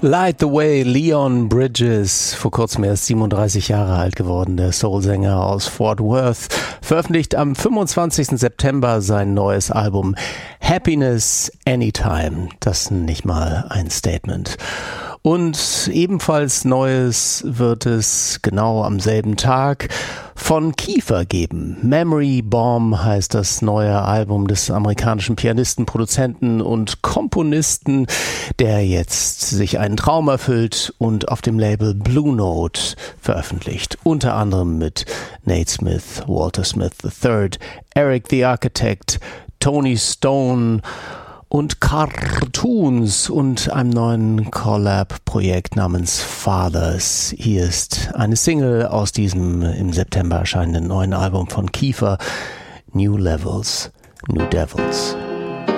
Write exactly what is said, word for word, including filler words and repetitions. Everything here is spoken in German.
Light the Way, Leon Bridges, vor kurzem erst siebenunddreißig Jahre alt geworden, der Soulsänger aus Fort Worth, veröffentlicht am fünfundzwanzigsten September sein neues Album Happiness Anytime. Das nicht mal ein Statement. Und ebenfalls Neues wird es genau am selben Tag von Kiefer geben. Memory Bomb heißt das neue Album des amerikanischen Pianisten, Produzenten und Komponisten, der jetzt sich einen Traum erfüllt und auf dem Label Blue Note veröffentlicht. Unter anderem mit Nate Smith, Walter Smith der Dritte, Eric the Architect, Tony Stone und Cartoons und einem neuen Collab-Projekt namens Fathers. Hier ist eine Single aus diesem im September erscheinenden neuen Album von Kiefer, New Levels, New Devils.